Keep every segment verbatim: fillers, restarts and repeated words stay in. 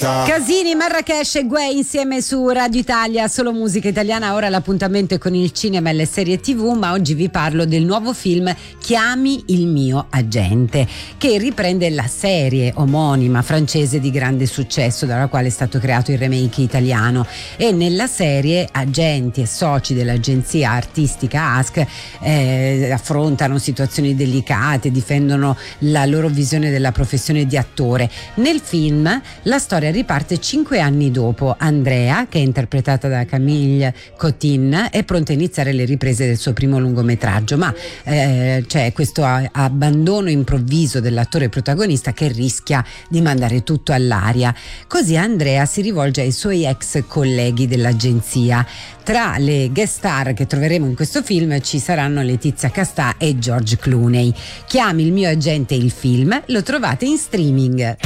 vita. Casini, Marrakesh e Guè insieme su Radio Italia, solo musica italiana. Ora l'appuntamento è con il cinema e le serie tivù, ma oggi vi parlo del nuovo film Chiami il mio agente, che riprende la serie omonima francese di grande successo, dalla quale è stato creato il remake italiano. E nella serie agenti e soci dell'agenzia artistica A S C eh, affrontano situazioni delicate, difendono la loro visione della professione di attore. Nel film la storia riparte cinque anni dopo. Andrea, che è interpretata da Camille Cotin, è pronta a iniziare le riprese del suo primo lungometraggio, ma eh, c'è questo a- abbandono improvviso dell'attore protagonista che rischia di mandare tutto all'aria. Così Andrea si rivolge ai suoi ex colleghi dell'agenzia. Tra le guest star che troveremo in questo film ci saranno Letizia Castà e George Clooney. Chiami il mio agente, il film lo trovate in streaming.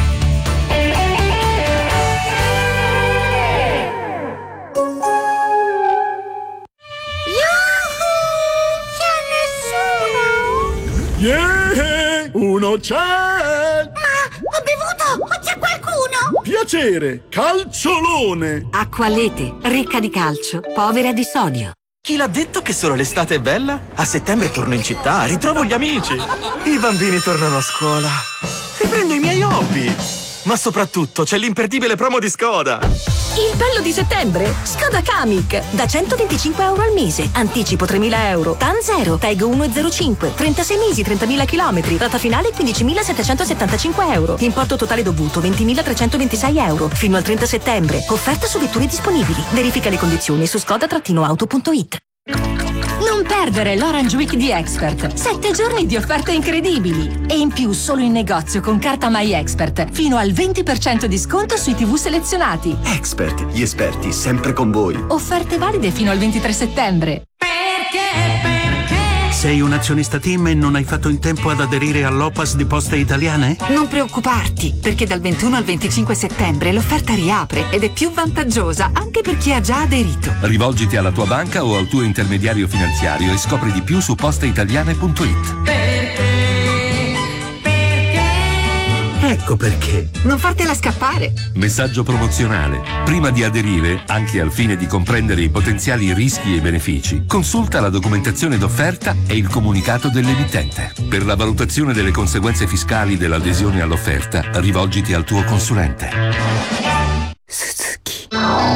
Yeah, uno c'è! Ma ho bevuto! O c'è qualcuno? Piacere, calciolone! Acqualete, ricca di calcio, povera di sodio. Chi l'ha detto che solo l'estate è bella? A settembre torno in città, ritrovo gli amici. I bambini tornano a scuola. Riprendo i miei hobby. Ma soprattutto c'è l'imperdibile promo di Skoda. Il bello di settembre? Skoda Kamiq. Da centoventicinque euro al mese. Anticipo tremila euro. T A N zero. Tag uno virgola zero cinque. trentasei mesi, trentamila chilometri. Rata finale quindicimilasettecentosettantacinque euro. Importo totale dovuto ventimilatrecentoventisei euro. Fino al trenta settembre. Offerta su vetture disponibili. Verifica le condizioni su skoda auto punto it. Non perdere l'Orange Week di Expert. Sette giorni di offerte incredibili. E in più solo in negozio con carta My Expert. Fino al venti per cento di sconto sui tivù selezionati. Expert, gli esperti sempre con voi. Offerte valide fino al ventitré settembre. Perché? Perché? Sei un azionista team e non hai fatto in tempo ad aderire all'O P A S di Poste Italiane? Non preoccuparti, perché dal ventuno al venticinque settembre l'offerta riapre ed è più vantaggiosa anche per chi ha già aderito. Rivolgiti alla tua banca o al tuo intermediario finanziario e scopri di più su posteitaliane punto it. Perché? Perché? Ecco perché. Non fartela scappare. Messaggio promozionale. Prima di aderire, anche al fine di comprendere i potenziali rischi e benefici, consulta la documentazione d'offerta e il comunicato dell'emittente. Per la valutazione delle conseguenze fiscali dell'adesione all'offerta, rivolgiti al tuo consulente. Suzuki.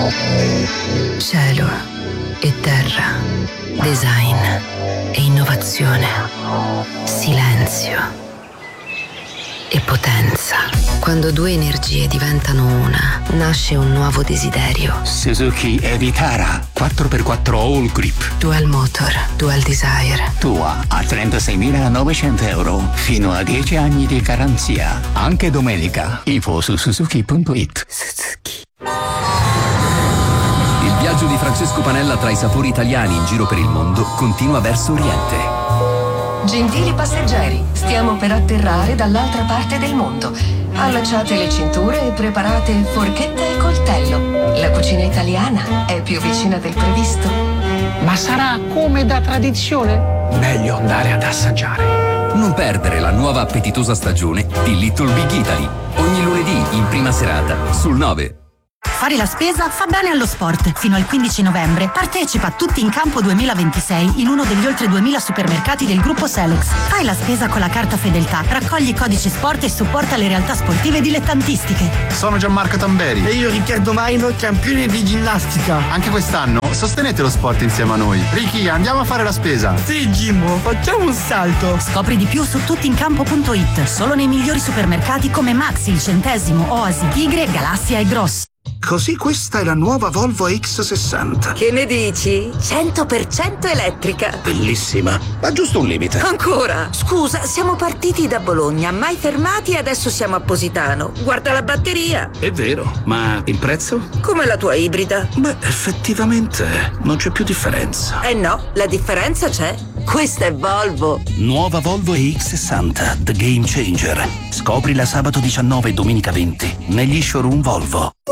Cielo e terra. Design e innovazione. Silenzio e potenza. Quando due energie diventano una, nasce un nuovo desiderio. Suzuki Evitara quattro per quattro All Grip. Dual Motor, Dual Desire. Tua a trentaseimilanovecento euro. Fino a dieci anni di garanzia. Anche domenica. Info su suzuki punto it. Suzuki. Il viaggio di Francesco Panella tra i sapori italiani in giro per il mondo continua verso Oriente. Gentili passeggeri, stiamo per atterrare dall'altra parte del mondo. Allacciate le cinture e preparate forchetta e coltello. La cucina italiana è più vicina del previsto. Ma sarà come da tradizione? Meglio andare ad assaggiare. Non perdere la nuova appetitosa stagione di Little Big Italy. Ogni lunedì in prima serata sul nove. Fare la spesa fa bene allo sport. Fino al quindici novembre partecipa a Tutti in Campo duemilaventisei in uno degli oltre duemila supermercati del gruppo Selex. Fai la spesa con la carta fedeltà, raccogli i codici sport e supporta le realtà sportive dilettantistiche. Sono Gianmarco Tamberi. E io Riccardo Maino, campione di ginnastica. Anche quest'anno sostenete lo sport insieme a noi. Ricky, andiamo a fare la spesa. Sì, Gimmo, facciamo un salto. Scopri di più su tuttincampo punto it. Solo nei migliori supermercati come Maxi, Il Centesimo, Oasi, Tigre, Galassia e Gross. Così questa è la nuova Volvo X sessanta. Che ne dici? cento per cento elettrica. Bellissima, ma giusto un limite. Ancora? Scusa, siamo partiti da Bologna, mai fermati e adesso siamo a Positano. Guarda la batteria. È vero, ma il prezzo? Come la tua ibrida. Beh, effettivamente non c'è più differenza. Eh no, la differenza c'è. Questa è Volvo. Nuova Volvo E X sessanta, The Game Changer. Scoprila sabato diciannove e domenica venti negli showroom Volvo.